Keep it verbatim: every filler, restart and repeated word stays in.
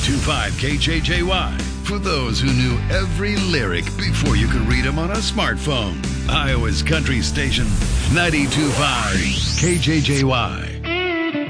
two five K J J Y. For those who knew every lyric before you could read them on a smartphone. Iowa's country station, ninety-two point five K J J Y.